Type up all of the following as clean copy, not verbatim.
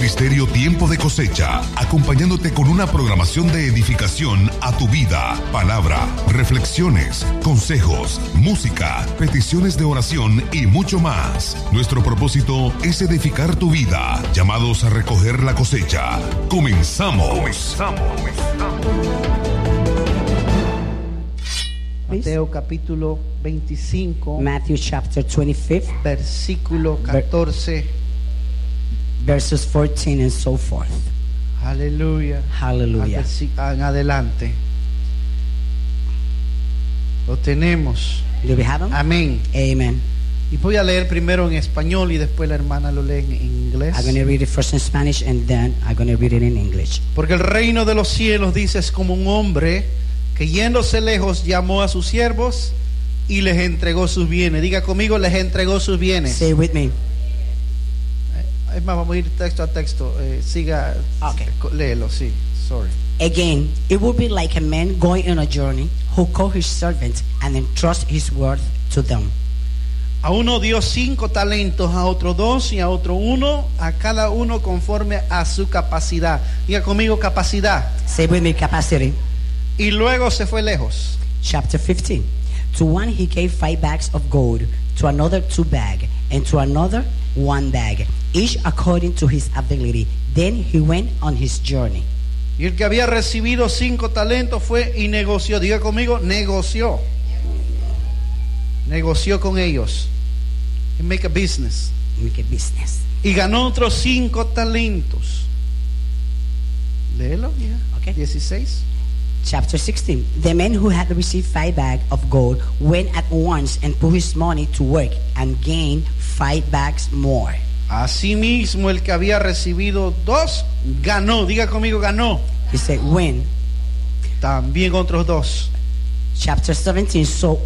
Ministerio Tiempo de Cosecha, acompañándote con una programación de edificación a tu vida, palabra, reflexiones, consejos, música, peticiones de oración y mucho más. Nuestro propósito es edificar tu vida, llamados a recoger la cosecha. Comenzamos. Mateo capítulo 25, Matthew chapter 25, versículo 14. verses 14 and so forth. Aleluya. Hallelujah. En adelante. Lo tenemos. Do we have them? Amén. Amen. Y voy a leer primero en español y después la hermana lo lee en inglés. I'm going to read it first in Spanish and then I'm going to read it in English. Porque el reino de los cielos, dice, es como un hombre que yéndose lejos llamó a sus siervos y les entregó sus bienes. Diga conmigo, les entregó sus bienes. Say with me. Es más, vamos a ir texto a texto. Siga, Okay. Léelo, sí. Sorry. Again, it would be like a man going on a journey who called his servants and entrust his worth to them. A uno dio 5 talentos, a otro 2 y a otro 1, a cada uno conforme a su capacidad. Diga conmigo, capacidad. Say with me, capacity. Y luego se fue lejos. Chapter 15. To one he gave 5 bags of gold, to another 2 bags, and to another 1 bag, each according to his ability. Then he went on his journey. Y el que había recibido 5 talentos fue y negoció. Diga conmigo, negoció. Negoció con ellos. He make a business. Make a business. Y ganó otros 5 talentos. Léelo, mira. Okay. 16. Chapter 16. The man who had received 5 bags of gold went at once and put his money to work and gained 5 bags more. Asimismo, el que había recibido 2 ganó. Diga conmigo, ganó. He said, when? También otros 2. Chapter 17. So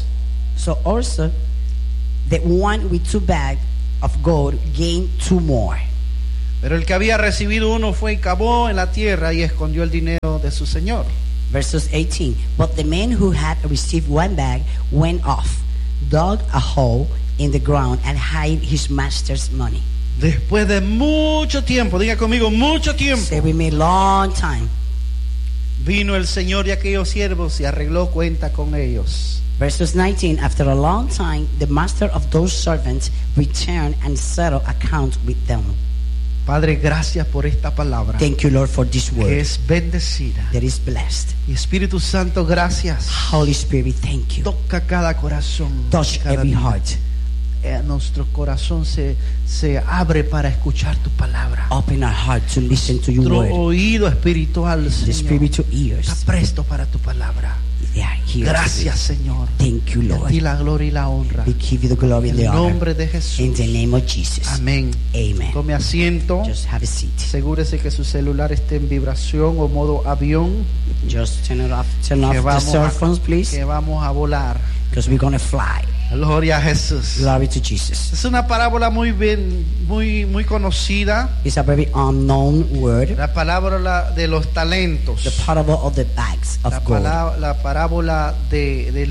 also, the one with 2 bags of gold gained 2 more. Pero el que había recibido 1 fue y cavó en la tierra y escondió el dinero de su señor. Verses 18. But the man who had received 1 bag went off, dug a hole in the ground, and hid his master's money. Después de mucho tiempo, diga conmigo, mucho tiempo, Say with me, long time. vino el señor de aquellos siervos y arregló cuenta con ellos. Verses 19. After a long time, the master of those servants returned and settled account with them. Padre, gracias por esta palabra Thank you, Lord, for this que word es bendecida. that is blessed. Y Espíritu Santo, gracias. Holy Spirit, thank you. Toca cada corazón. Touch cada every vida. heart. Nuestro corazón se abre para escuchar tu palabra. Open our heart to listen to your Nuestro word. oído espiritual, The Señor, spiritual ears, está presto para tu palabra. they are here. Gracias, Señor. Thank you, Y a Lord. ti la gloria y la honra. We give you the glory En and el the honor. nombre de Jesús. In the name of Jesus. Amén. Amen. Tome asiento. Just have a seat. Asegúrese que su celular esté en vibración o modo avión. Just turn it off. Turn off Que the cell phones, please. que vamos a volar. Because we're going to fly. Gloria a Jesús. Glory to Jesus. Es una parábola muy conocida. It's a very unknown word. La parábola de los talentos. The parable of the bags of gold. La parábola de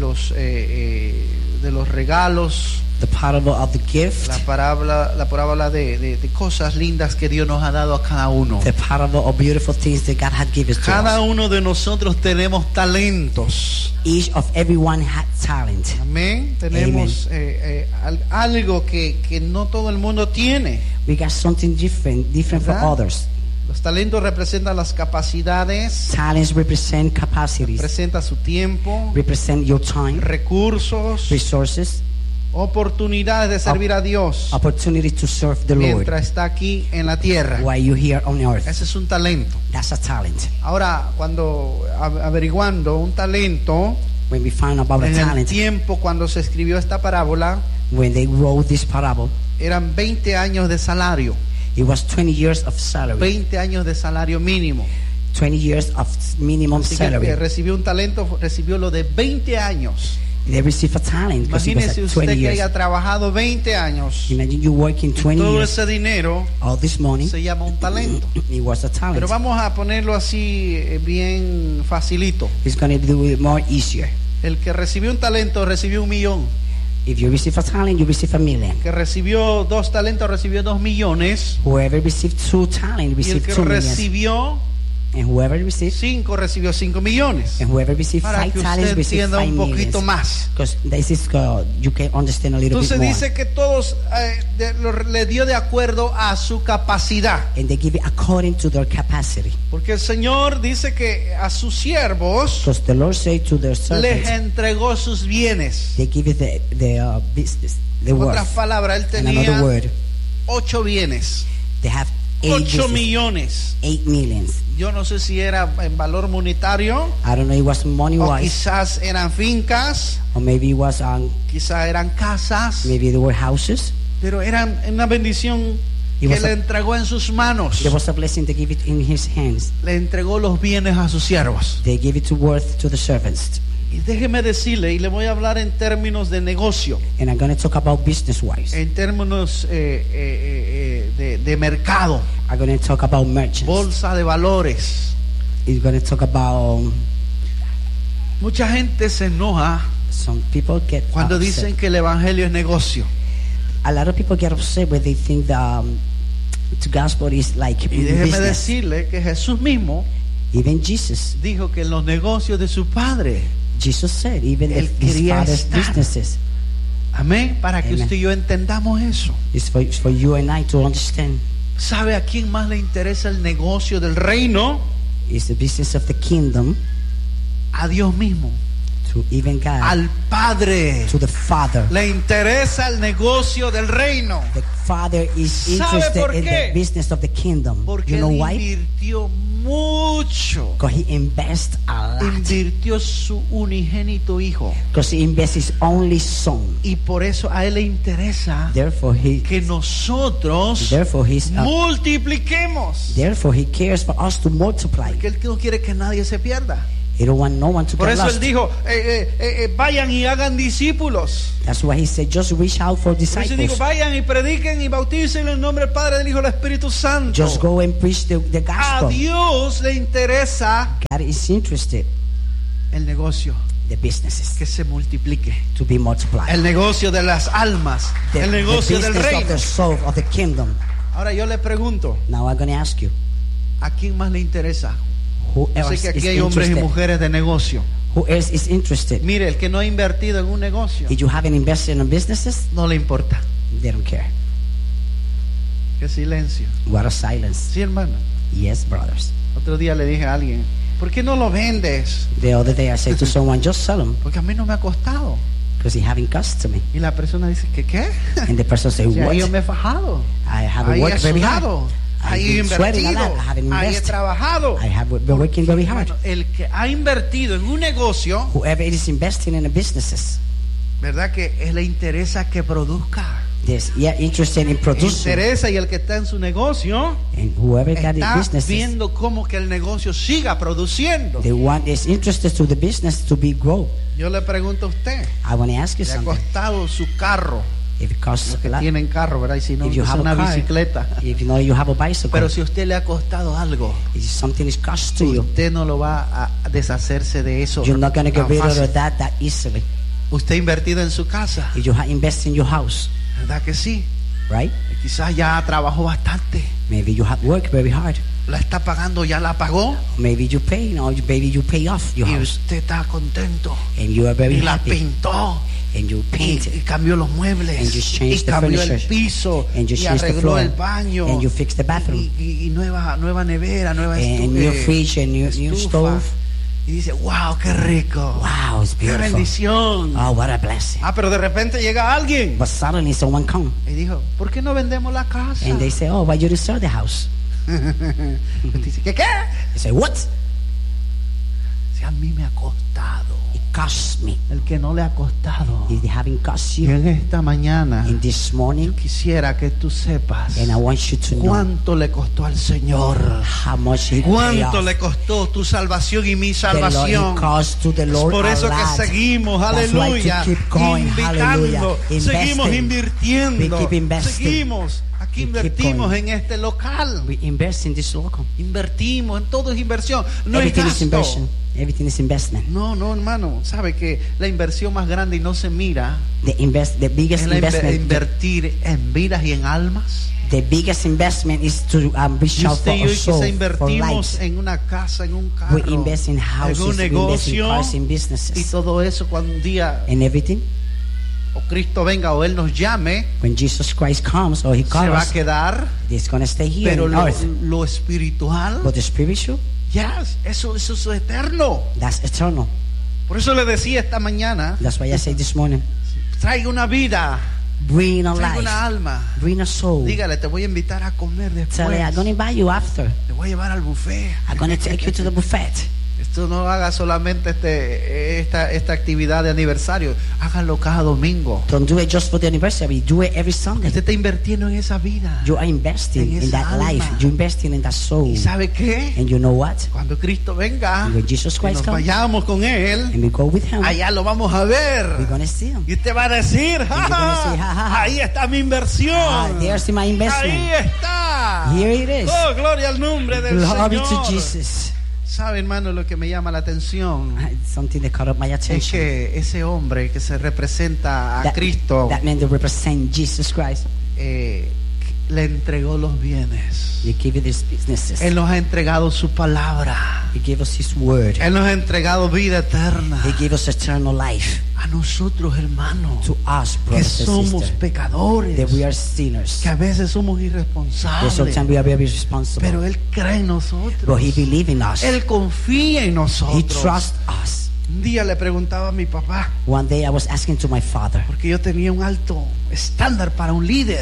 los regalos. The parable of the gift. La parábola de cosas lindas que Dios nos ha dado a cada uno. The parable of beautiful things that God had given to Cada us. uno de nosotros tenemos talentos. Each of everyone had talent. Amén. Tenemos algo que no todo el mundo tiene. We got something different from ¿Verdad? others. Los talentos representan las capacidades, Talents represent capacities, representa su tiempo, represent your time, recursos, resources, oportunidades de servir a Dios opportunity to serve the Lord mientras está aquí en la tierra. while you're here on earth. Ese es un talento. That's a talent. Ahora, cuando averiguando un talento, When we find about a en el talent, tiempo cuando se escribió esta parábola, when they wrote this parable, eran 20 años de salario, it was 20 years of salary, 20 años de salario mínimo. 20 years of minimum Así que el que salary. recibió un talento, recibió lo de 20 años. They received a talent because it was Imagínese at usted 20 que years. haya trabajado 20 años. Imagine you working 20 Todo years, ese dinero all this money, se llama un talento. it was a talent. Pero vamos a ponerlo así bien facilito. It's going to do it more easier. El que recibió un talento recibió 1 millón. If you receive a talent, you receive a million. Que recibió 2 talentos recibió 2 millones. Whoever received 2 talents Y el received que 2 million. recibió And whoever received 5 recibió 5 millones. and whoever received Para 5 que talents usted received entienda 5 un poquito million. más. Because this is you can understand a little Entonces bit more. dice que todos le dio de acuerdo a su capacidad. And they give it according to their capacity. Porque el Señor dice que a sus siervos Because the Lord said to their les servants, entregó sus bienes. they give it the business, the En otras worth. palabras, él And another tenía word, 8 bienes, they have 8 8 business, millones. 8 millions. Yo no sé si era en valor monetario I don't know, it was money o wise, quizás eran fincas, or maybe it was quizás eran casas, maybe there were houses. pero eran una bendición It que was le a- entregó en sus manos. There was a blessing to give it in his hands. Le entregó los bienes a sus siervos. They give it to worth to the servants. Y déjeme decirle, y le voy a hablar en términos de negocio, And I'm going to talk about business wise. en términos de mercado, I'm going to talk about merchants. bolsa de valores. It's going to talk about Mucha gente se enoja some people get cuando upset. dicen que el evangelio es negocio. A lot of people get upset when they think that the gospel is like Y déjeme business. decirle que Jesús mismo Even Jesus dijo que en los negocios de su padre, said, even Él his quería father's estar. businesses amén, para que Amen. usted y yo entendamos eso. is for you and I to understand. ¿Sabe a quién más le interesa el negocio del reino? It's the business of the kingdom A Dios mismo, to even God, al Padre. to the Father. Le interesa el negocio del reino. The Father is ¿Sabe interested por in qué? the business of the kingdom. Porque You know Él why? invirtió mucho. Because he invests a lot. Invirtió su unigénito hijo. Because he invests his only son. Y por eso a Él le interesa Therefore he que nosotros multipliquemos. Therefore he cares for us to multiply. Porque Él no quiere que nadie se pierda. He don't want no one to Por get eso lost. Él dijo, vayan y hagan discípulos. That's why he said, just reach out for Por eso dijo, disciples. vayan y prediquen y bauticen en el nombre del Padre, del Hijo y del Espíritu Santo. Just go and preach the A gospel. Dios le interesa God is interested el negocio, the businesses que se multiplique. to be multiplied. El negocio de las almas, The, el the negocio del business of reino. the soul of the kingdom. Ahora yo le pregunto, Now I'm going to ask you, ¿a quién más le interesa? who Yo sé else que is aquí hay hombres y interested? mujeres de negocio. Who else is interested? Mire, el que no ha invertido en un negocio, If you haven't invested in businesses, no le importa. they don't care. Qué silencio. What a silence. Sí, hermano. Yes, brothers. Otro día le dije a alguien, ¿por qué no lo vendes? The other day I said to someone, just sell them Porque a mí no me ha costado. because it haven't cost to me. Y la persona dice, ¿qué? And the person said, Ya, what? yo me he fajado. I haven't Ahí he worked very hard. sudado. I've Ahí he been sweating a invertido. lot. I haven't Ahí he invested. trabajado. I have been working very hard. Hermano, el que ha invertido en un negocio, Whoever is investing in the businesses, ¿verdad? Que le interesa que produzca. there's interested in producing. Interesa, y el que está en su negocio And whoever got the está businesses, viendo cómo que el negocio siga produciendo. the one is interested to the business to be grow. Yo le pregunto a usted, I want to ask you ¿le ha something. costado su carro? If it costs Los que a lot, tienen carro, ¿verdad? Y si no, if you es have una a car, bicicleta. if you know you have a bicycle, Pero si a usted le ha costado algo, if something is cost to you, usted no lo va a deshacerse de eso. you're not going to get tan rid fácil. of that easily. Usted ha invertido en su casa, If you invest in your house, ¿verdad que sí? right? Quizás ya trabajó bastante, Maybe you have worked very hard. la está pagando, ya la pagó, Maybe you pay, or maybe you pay off your y house, usted está contento, and you are very y la happy, pintó, and you paint y it, cambió los muebles, And you y changed the cambió el furniture, piso, and you y changed the arregló floor, el baño, and you fixed the bathroom, y nueva nevera, nueva and new fridge, and new estufa. stove. Y dice, wow, qué rico, Wow, it's qué beautiful. bendición. Oh, what a blessing. Pero de repente llega alguien But suddenly someone come y dijo, ¿por qué no vendemos la casa? and they say, oh, why you sell the house? Dice, ¿qué? They say, what? Si a mí me ha costado. It cost me. El que no le ha costado. If they haven't cost Y you, en esta mañana in this morning, quisiera que tú sepas and I want you to know cuánto le costó al Señor. how much it paid Cuánto off. le costó tu salvación y mi The Lord, salvación. it cost to the Es Lord por eso a que lot. seguimos, That's why aleluya, to keep going, invitando, hallelujah, seguimos investing. invirtiendo, We keep investing. seguimos. Aquí We keep invertimos going. en este local. We invest in this local. Invertimos, en todo es inversión. No es Everything is gasto. inversion. Everything everything is investment. No, hermano. Sabe que la inversión más grande y no se mira The biggest es la investment. invertir en vidas y en almas. The biggest investment is to reach Y out for usted y a yo soul, quizá for invertimos lives. en una casa, en un carro, We invest in en houses, un we invest in negocio, cars, in y businesses, todo eso cuando un día and everything. o Cristo venga o Él nos llame, When Jesus Christ comes or He se va a comes, quedar. it's going to stay here Pero on earth. lo espiritual, But the spiritual, ya, eso es eterno. that's eternal. Por eso le decía esta mañana, That's why I say this morning, traiga una vida, bring a traiga una life, alma. bring a soul. Dígale, te voy a invitar a comer Tell her, I'm going después. to invite you after. Te voy a llevar al buffet. I'm going to take you to the buffet. Esto no haga solamente esta actividad de aniversario, hágalo cada domingo. Don't do it just for the anniversary. Do it every Sunday. Usted está invirtiendo en esa vida. You are investing En in esa that alma. life. You're investing in that soul. ¿Y sabe qué? And you know what? Cuando Cristo venga And when Jesus y Christ nos comes, vayamos con Él, and we go with Him, allá lo vamos a ver. we're going to see Him. Y usted va a decir, you're gonna say, "Ja, ja, ja. ahí está mi inversión. There's my Ahí investment. está. Here it is. Oh, gloria al nombre del Glory Señor. to Jesus. ¿Sabe, hermano, lo que me llama la atención? Something that caught up my Es attention. que ese hombre que se representa a That, Cristo that man that represent Jesus Christ. le entregó los bienes. He gave you these businesses. Él nos ha entregado su palabra. He gave us His word. Él nos ha entregado vida eterna. He gave us eternal life. A nosotros, hermanos, To us, que brothers and somos sisters, pecadores, that we are sinners. que a veces somos That irresponsables, sometimes we are very responsible. pero Él cree en nosotros. But He believes in us. Él confía en He nosotros. trusts us. Un día le preguntaba a mi papá, One day I was asking to my father porque yo tenía un alto estándar para un líder,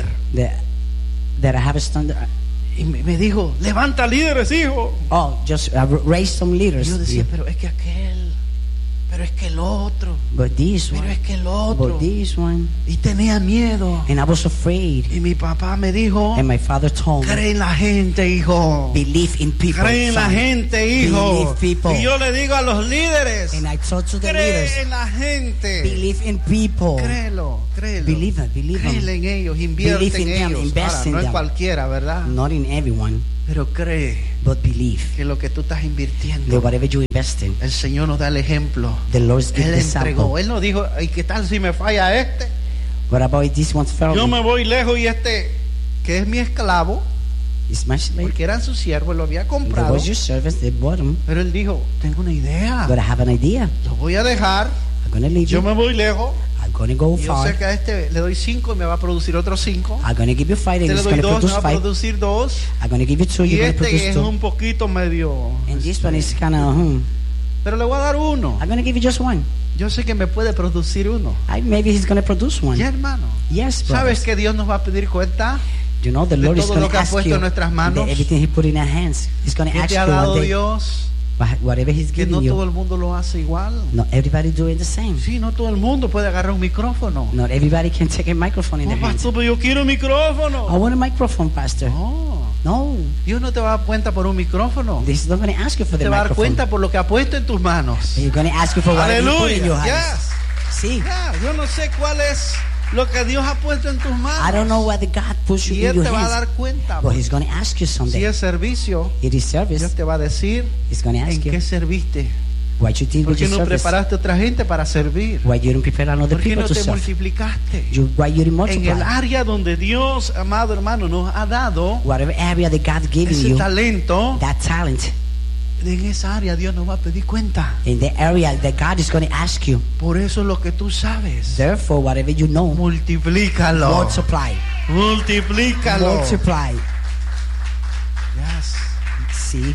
that I have a standard. y me dijo, levanta líderes, hijo. Oh, just raise some Y leaders. yo decía, pero es que aquel, pero es que el otro, But this pero one, es que el otro. but this one. Y tenía miedo. And I was afraid. Y mi papá me dijo, And my father told me, cree en la gente, hijo. believe in people. Cree en la son. gente, hijo. Believe people. Y yo le digo a los líderes, And I told to the cree leaders, en la gente. believe in people. Créelo. Believe them. Créele en ellos, invierte Believe en in them, ellos. invest Ahora, in no en them. cualquiera, ¿verdad? Not in everyone, Pero cree but believe que lo que tú estás that invirtiendo, whatever you invest in, el Señor nos da el ejemplo. the Lord gives Él the entregó. sample. Él no dijo, ¿y qué tal si me falla este? What about this one Yo failed? me voy lejos y este, que es mi esclavo, It's my slave. porque eran su siervo, lo había That comprado. was your service, they bought him. Pero él dijo, tengo una idea. But I have an idea. Lo voy a dejar. I'm going to leave Yo you. me voy lejos. I'm going to go Y yo far. sé que a este le doy 5 y me va a producir otros 5. I'm going to give you 5 and Este le it's doy going to 2, me produce va a 5. producir 2. I'm going to give you 2, Y you're going to este produce es 2. un poquito medio. And this one is kind of, Pero le voy a dar 1. I'm going to give you just 1. Yo sé que me puede producir 1. Maybe he's going to produce 1. Ya, hermano. Yes, ¿Sabes brothers. que Dios nos va a pedir cuenta? You know, the de Lord is todo going lo to que ha ask puesto you en nuestras manos? that everything He put in our hands. He's going to ¿Qué ask te you ha one dado day, Dios? whatever He's Que giving no todo you. el mundo lo hace igual. Not everybody doing the same. Sí, no todo el mundo puede agarrar un micrófono. Not everybody can take a microphone in No, their hands. pastor, pero yo quiero un I micrófono. want a microphone, Pastor. No. No, Dios no te va a dar cuenta por un micrófono. this is not going to ask you for the Te va a dar microphone. cuenta por lo que ha puesto en tus manos. He's going to ask you for whatever He put in your Aleluya. hands. Yes. See, Ya, yo no sé cuál es lo que Dios ha puesto en tus manos. I don't know what the God puts Y you in Él your te va a dar hands, cuenta. but He's going to ask you Si someday. es servicio, It is service. Dios te va a decir He's going to en ask qué you serviste. what you did ¿Por with qué your no service. preparaste a otra gente para servir? Why you didn't prepare another ¿Por qué people no to te serve? multiplicaste? Why you didn't En el multiply? área donde Dios, amado hermano, nos ha dado Whatever area that God's giving ese you, talento, that talent, en esa área Dios nos va a pedir cuenta. in the area that God is going to ask you. Por eso lo que tú sabes, Therefore, whatever you know, multiplícalo. multiply. Multiplícalo. Multiply. Yes. See,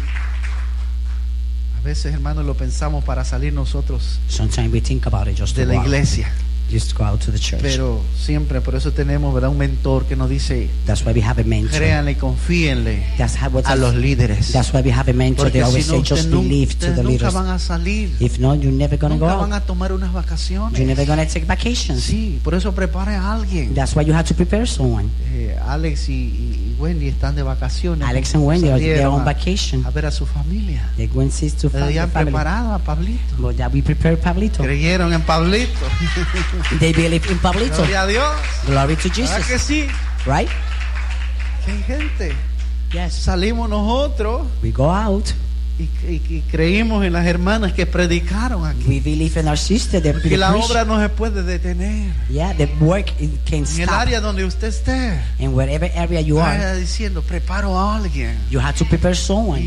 A veces, hermanos, lo pensamos para salir nosotros sometimes we think about it just de to la go out, iglesia. just go out to the church. Pero siempre, por eso tenemos, ¿verdad?, un mentor que nos dice, That's why we have a mentor. créanle y confíenle That's how a los líderes. That's why we have a mentor. Porque They always si no, say just believe to ustedes the nunca leaders. van a salir. If not, you're never going to go Nunca van out. a tomar unas vacaciones. You're never going to take vacations. Sí, por eso prepare a alguien. That's why you have to prepare someone. Alex y Wendy están de vacaciones. Alex and Wendy are they're Salieron on vacation. a ver a su familia. They go and see to Le the habían family. preparado a Pablito. But that we prepare Pablito. Creyeron en Pablito. They believe in Pablito. Gloria a Dios. Glory to ¿Verdad que Jesus. sí? Right? Que hay gente. Yes. Salimos nosotros We go out y Y creímos en las hermanas que predicaron aquí. We believe in our sister that Porque la obra no se puede detener. yeah, the work can't En el stop. área donde usted esté, And wherever area you vaya are, diciendo, preparo a alguien. you have to prepare someone.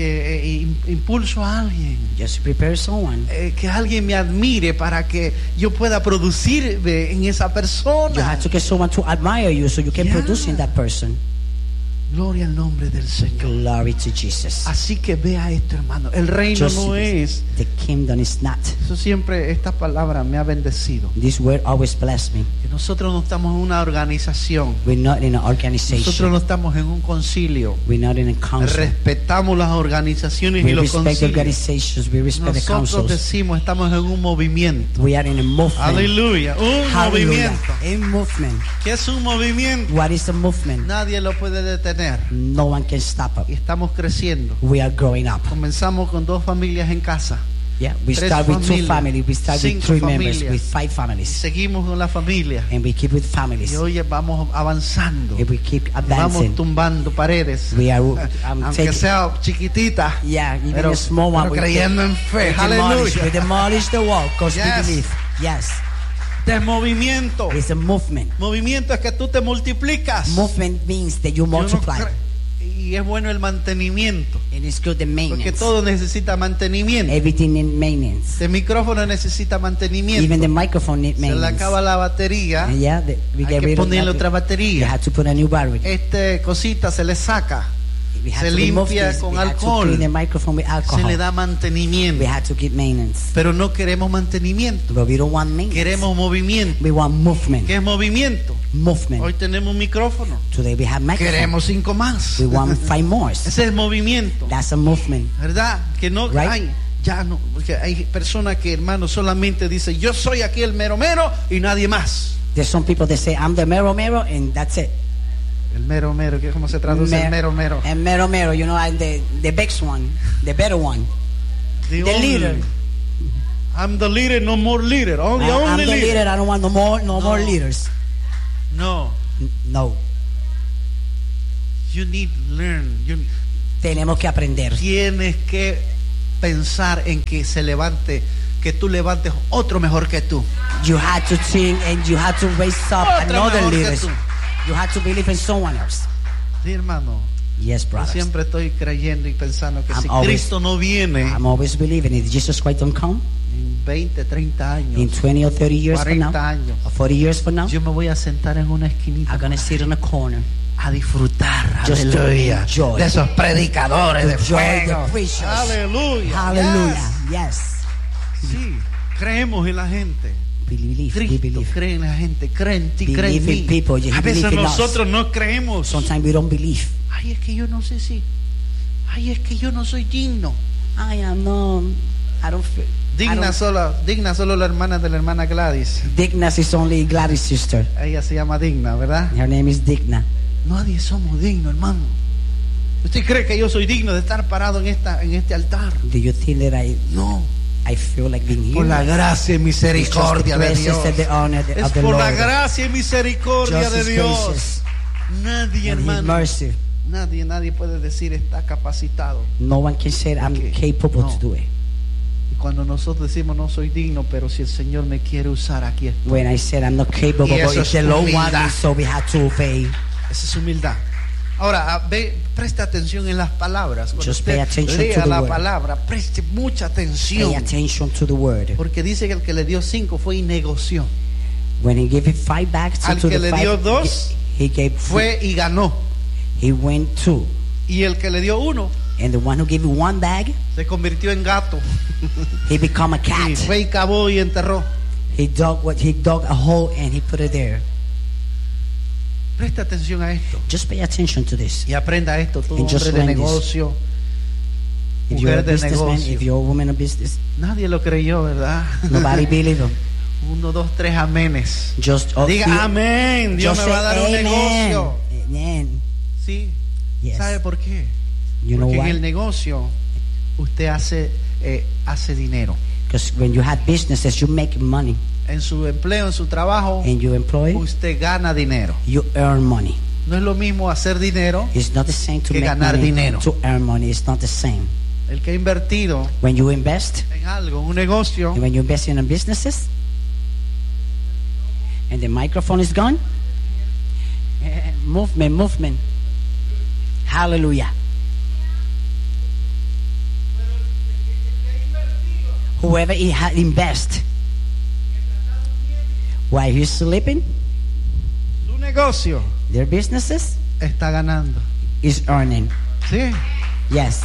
Y impulso a alguien. Just prepare someone. Que alguien me admire para que yo pueda producir en esa You persona. have to get someone to admire you so you can Yeah. produce in that person. Gloria al nombre del Señor. Glory to Jesus. Así que vea esto, hermano. El reino Just no es. the kingdom is not. Eso siempre, esta palabra me ha bendecido. This word always blessed me. Que nosotros no estamos en una organización. We're not in an Nosotros organization. no estamos en un concilio. We're not in a council. Respetamos las organizaciones We y los respect the concilios. organizations. We respect the Nosotros councils. decimos, estamos en un movimiento. We are in a movement. Aleluya. Un Hallelujah. movimiento. A movement. ¿Qué es un movimiento? What is a movement? Nadie lo puede detener. No one can stop Y us. estamos creciendo. We are growing up. Comenzamos con 2 familias en casa. Yeah, we Tres start with 2 familias, families. We start with 5 3 members. familias. With 5 families. Seguimos con la familia. And we keep with families. Y hoy vamos avanzando. If we keep Vamos advancing. tumbando paredes. We are Aunque taking. sea chiquitita. Yeah, even Pero, a small one. pero creyendo en fe. Aleluya. We demolish the wall because Yes. we believe. Yes, De movimiento. it's a movement. Movimiento es que tú te multiplicas. Movement means that you Yo no multiply. Y es bueno el mantenimiento. And it's good the Porque maintenance. todo necesita mantenimiento. Everything in maintenance. Este micrófono necesita mantenimiento. Even the microphone need Se le maintenance. acaba la batería. And yeah, we Hay get que rid of ponerle that. otra You batería. have to put a new battery. Este cosita se le saca. We have se to remove limpia this. con We have to alcohol. clean the microphone with Se alcohol. le da mantenimiento. We have to give maintenance. Pero no queremos mantenimiento. But we don't want maintenance. Queremos movimiento. We want movement. ¿Qué es movimiento? Movement. Hoy tenemos un micrófono. Today we have microphone. Queremos 5 más. We want 5 more. Ese es movimiento. That's a movement. ¿Verdad? Que no Right. hay. Ya no. Porque hay personas que, hermano, solamente dicen, yo soy aquí el mero mero y nadie más. There's some people that say, I'm the mero mero, and that's it. El mero mero, ¿qué cómo se traduce el mero mero? And mero mero, you know, I'm the best one, the better one. The The only- leader. I'm the leader, no more leader. The I'm only the leader. I don't want no more leaders. No. No. You need to learn. Tenemos que aprender. Tienes que pensar en que se levante, que tú levantes otro mejor que tú. You had to think and you had to raise up Otro another mejor que leaders. tú. You had to believe in someone else. Sí, hermano. Yes, Yo brothers. siempre estoy creyendo y pensando que I'm si always- Cristo no viene I'm always believing if Jesus Christ don't come en 20, 30 in años, 20 or 30 years from 40 now, años, or 40 years from now, yo me voy a sentar en una esquinita I'm gonna sit in a corner. a disfrutar, Just to aleluya, enjoy. de esos predicadores de Enjoy the fuego. preachers. Aleluya. Hallelujah. Yes. Yes. Sí, creemos en la gente. We believe. We Cristo believe. cree en la gente, cree en ti, cree en Believe in mí. people. You A veces believe in us. nosotros no creemos. Sometimes we don't believe. Ay, es que yo no sé si. Ay, es que yo no soy digno. I am no. I don't feel. Digna solo la hermana de la hermana Gladys. Dignas is only Gladys' sister. Ella se llama Digna, ¿verdad? Her name is Digna. Nadie somos dignos, hermano. ¿Usted cree que yo soy digno de estar parado en este altar? Do you think that No. I feel like being here? Por la gracia y It's just the misericordia de graces Dios. and the honor Es of the por Lord. la gracia y misericordia Just de His Dios. graces Nadie, and His hermano. mercy. Nadie puede decir está capacitado. No one can say I'm Okay. capable No. to do it. Y cuando nosotros decimos no soy digno, pero si el Señor me quiere usar, aquí estoy. When I said I'm not capable, Y but eso if es the Lord humildad. wants me, so we had to obey. Esa es humildad. Ahora, preste atención en las palabras. Cuando Just pay usted attention lea to the la word. palabra, preste mucha atención. Pay attention to the word. Porque dice que el que le dio 5 fue y negoció. When he gave it 5 back Al to que the le dio 5, 2, he gave fue y ganó. He went 2. Y el que le dio 1 And the one who gave you 1 bag, se convirtió en gato. he become a Y cat. fue y cavó y enterró. He dug a hole and he put it there. Preste atención a esto. Just pay attention to this. Y aprenda esto. Todo And just hombre de learn this. negocio. If you're a Mujer de businessman, negocio. if you're a woman of business, Nadie lo creyó, ¿verdad? nobody believe him. 1, 2, 3 amenes. Just Diga amén. Dios just me va a dar un say negocio. Amen. Sí. Yes. ¿Sabe por qué? You know Porque en el why? negocio usted hace dinero. Because when you have businesses, you make money. En su empleo, en su trabajo, And you employ, usted gana dinero. you earn money. No es lo mismo hacer dinero. It's not the same to Que make ganar money, dinero. to earn money. It's not the same. El que ha invertido When you invest, en algo, en un negocio, and when you invest in businesses, and the microphone is gone, movement. Hallelujah. Whoever invest while he's sleeping, su negocio their businesses está ganando. is earning. Sí. Yes.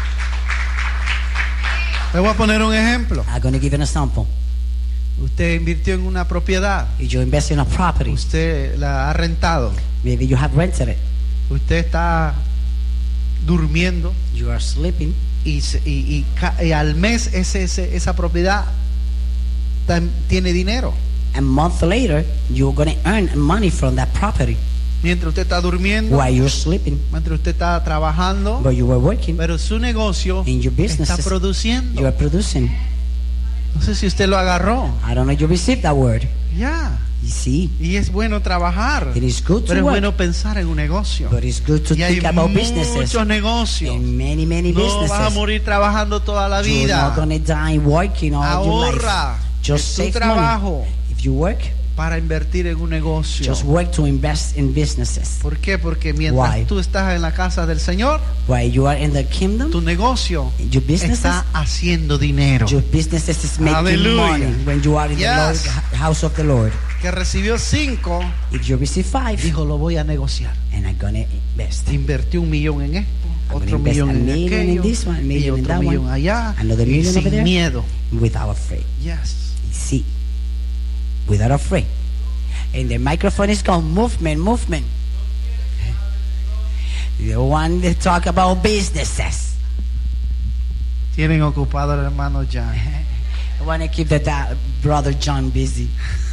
Le voy a poner un ejemplo. I'm going to give you an example. Usted invirtió en una propiedad. If you invest in a property, Usted la ha rentado. maybe you have rented it. Usted está durmiendo You are sleeping, y al mes esa propiedad tiene dinero. and a month later, you're going to earn money from that property Mientras usted está durmiendo, while you're sleeping, mientras usted está trabajando, but you were working. pero su negocio In your está businesses, you produciendo. are producing. No sé si usted lo agarró. I don't know if you received that word. Ya. You see, Y es bueno trabajar. it is good Pero to es work, bueno pensar en un negocio. but it's good to Y hay think about businesses. muchos negocios. And many No vas a businesses. morir trabajando toda la You're vida. not going to die working all your life. Ahorra Just de tu save money. trabajo If you work, para invertir en un negocio. just work to invest in businesses. ¿Por qué? Porque mientras Why? tú estás en la casa del Señor, While you are in the kingdom, tu negocio your businesses, está haciendo dinero. your businesses is making Hallelujah. money when you are in Yes. the house of the Lord. Que recibió 5, If you receive 5, dijo, lo voy a negociar. and I'm going to invest. Invertí 1 millón en esto, I'm otro gonna invest millón a en million in aquello, this one, a y million in otro that millón one, allá, another y million over sin there. miedo. Without afraid. Yes. See, without afraid. And the microphone is called movement. The one that talk about businesses. Tienen ocupado al hermano Jan. I want to keep brother John busy.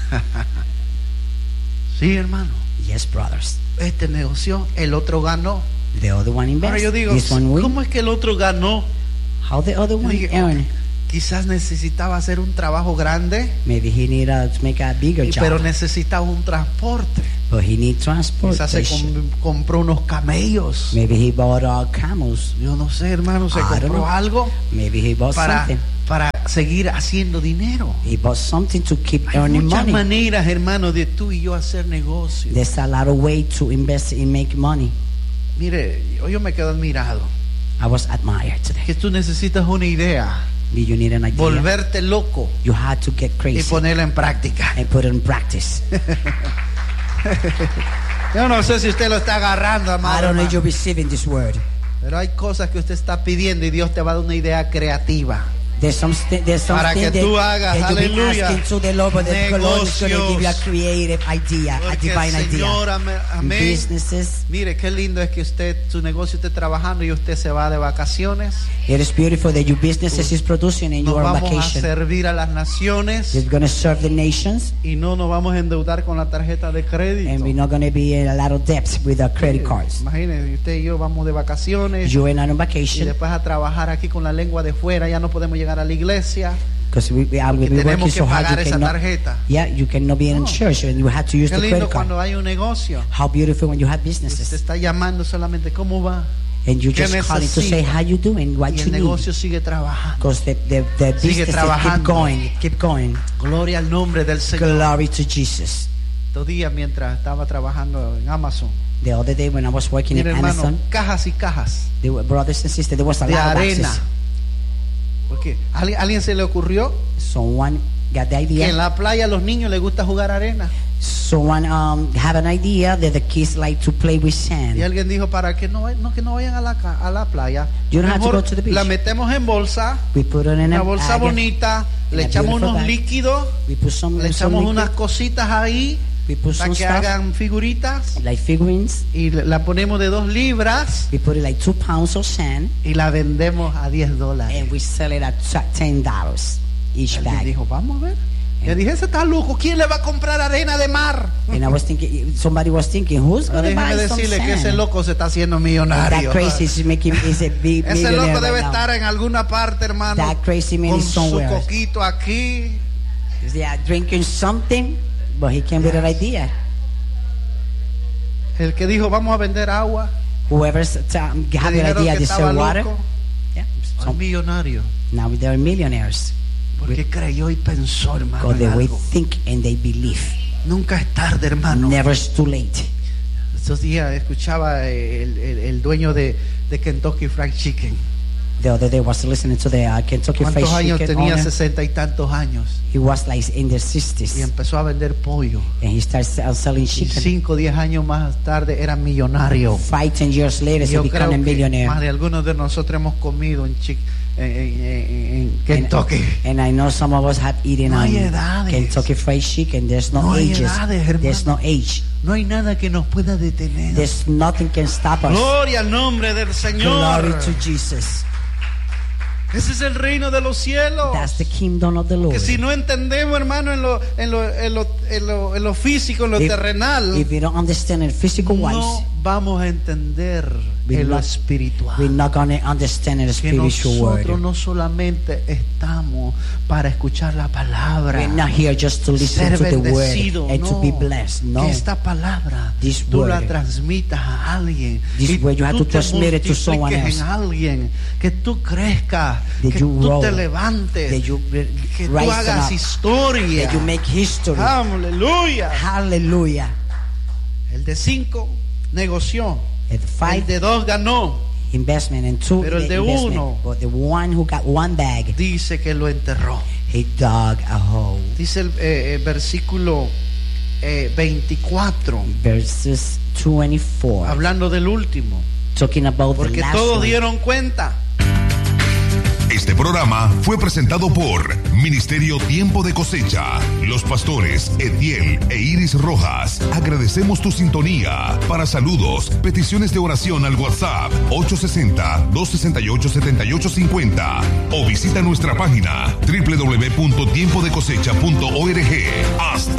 Sí, hermano. Yes, brothers. Este negocio, el otro ganó. The other one Ahora invest. yo digo, This one win. ¿cómo es que el otro ganó? How the other one Dije, earn? Quizás necesitaba hacer un trabajo grande, Maybe he need to make a bigger pero job, necesitaba un transporte. but he need Quizás se transportation. compró unos camellos. Maybe he bought camels. Yo no sé, hermano, se I don't compró know. algo Maybe he bought para, something. para seguir haciendo dinero. He bought something to keep Hay earning muchas money. maneras, hermano, de tú y yo hacer negocio. There's a lot of way to invest in make money. Mire, yo me quedo admirado. I was admired today. Que tú necesitas una idea, Did you need an idea? volverte loco You had to get y crazy ponerla en práctica. and put it in practice. Yo no sé si usted lo está agarrando, I amado, don't know if hermano, you're receiving this word. pero hay cosas que usted está pidiendo y Dios te va a dar una idea creativa. There's something Para que tú hagas, that you've been aleluya, asking to the Lord, but the Lord is going to give you a creative idea, a Porque divine el Señor, idea. amén. Businesses, Mire, qué lindo es que usted, su negocio esté trabajando y usted se va de vacaciones. it is beautiful that your businesses is producing and you Nos are on vamos a vacation. servir a las naciones You're going to serve the nations, y no nos vamos a endeudar con la tarjeta de crédito. and we're not going to be in a lot of debts with our credit cards. Imagínense, usted y yo vamos de vacaciones You and I on y vacation después a trabajar aquí con la lengua de fuera, ya no podemos llegar a la iglesia. because we'll be Porque working tenemos so que hard. pagar You esa cannot, tarjeta. yeah, you cannot be in No. church, and you have to use Qué the lindo credit card. cuando hay un negocio. How beautiful when you have Usted businesses está llamando solamente cómo va and you ¿Qué just calling to say necesita? how you doing, what y you el need, negocio sigue trabajando. because the Sigue businesses keep trabajando. going. Gloria al nombre del Señor. Glory to Jesus. Estos días mientras estaba trabajando en Amazon, The other day when I was working mire in hermano, Amazon, cajas y cajas there were brothers and sisters. There was a de lot of arena. boxes. Porque a alguien se le ocurrió Someone got the que en idea. la playa a los niños les gusta jugar arena. Someone have an idea that the kids like to play with Y sand. alguien dijo, para que no vayan a la playa, You don't have to mejor go to the beach. la metemos en bolsa, We put it in una a bolsa bag. bonita, le in a echamos beautiful unos bag. líquidos, We put some le echamos liquid. unas cositas ahí We put para some que stuff hagan figuritas like figurines. y la ponemos de 2 libras We put it like 2 pounds of sand, y la vendemos a $10. and we sell it at $10 each Alguien bag. dijo, vamos a ver. Yo dije, ese está loco, ¿quién le va a comprar arena de mar? And I was thinking, somebody was thinking, who's going to Déjeme buy some decirle que ese sand? loco se está haciendo That millonario. crazy is making is a big Ese millionaire loco debe right now. estar en alguna parte, hermano, That crazy man con is su somewhere. coquito aquí. They are drinking something, but he came with an idea. El que dijo, vamos a vender agua, Whoever's le having an dijeron idea que to estaba sell water, loco. yeah, Son millonarios. Now they're millionaires. Porque creyó y pensó, hermano. Because they en will algo. think and they believe. Nunca es tarde, hermano. Never is too late. Estos días escuchaba el dueño de Kentucky Fried Chicken. The other day was listening to the Kentucky Fried ¿Cuántos años Chicken tenía? owner. 60 y tantos años. He was like in the Y 60s. empezó a vender pollo. And he started selling Y chicken. 5 o 10 años más tarde era millonario. 5-10 years later, he Yo became creo a que millionaire. más de algunos de nosotros hemos comido en Kentucky. And I know some of us have eaten No hay edades. Kentucky Fried Chicken. There's no No hay ages. edades, hermano. There's no age. No hay nada que nos pueda detener. There's nothing can stop us. Gloria al nombre del Señor. Glory to Jesus. Ese es el reino de los cielos. That's the kingdom of the Lord. Que si no entendemos, hermano, en lo físico, en lo terrenal, If you don't understand it physical wise, no vamos a entender en lo espiritual. we're not going to understand the Que spiritual nosotros word. no solamente estamos para escuchar la palabra, We're not here just to listen ser to the word bendecido, and to no. be blessed. No. Que esta palabra This tú word, la transmitas a alguien, this y word you have tú to te transmit it to someone multipliques else. en alguien, que tú crezcas, That que you tú grow, te levantes, that you que tú rise hagas up, historia. that you make history. Aleluya. Hallelujah. El de 5 negoció, At el 5 de 2 ganó. investment and 2 Pero el de investment. uno, But the one who got one bag, Dice que lo enterró. he dug a hole. Dice el versículo 24, Verses 24. hablando del último, Talking about the porque last todos one. dieron cuenta. Este programa fue presentado por Ministerio Tiempo de Cosecha. Los pastores Etiel e Iris Rojas. Agradecemos tu sintonía. Para saludos, peticiones de oración al WhatsApp 860-268-7850 o visita nuestra página www.tiempodecosecha.org. Hasta